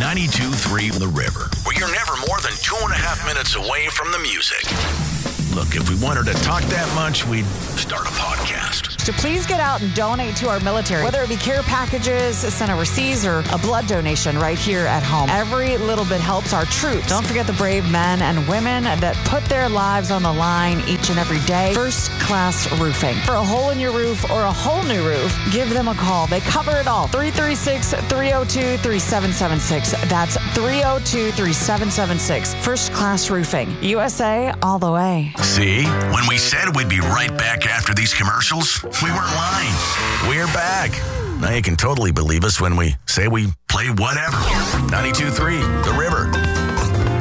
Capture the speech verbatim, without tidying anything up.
ninety-two point three The River, where you're never more than two and a half minutes away from the music. Look, if we wanted to talk that much, we'd start a podcast. So please get out and donate to our military, whether it be care packages sent overseas or a blood donation right here at home. Every little bit helps our troops. Don't forget the brave men and women that put their lives on the line each and every day. First Class Roofing. For a hole in your roof or a whole new roof, give them a call. They cover it all. three three six, three oh two, three seven seven six. That's three oh two, three seven seven six. First Class Roofing. U S A all the way. See? When we said we'd be right back after these commercials, we weren't lying. We're back. Now you can totally believe us when we say we play whatever. ninety-two point three The River.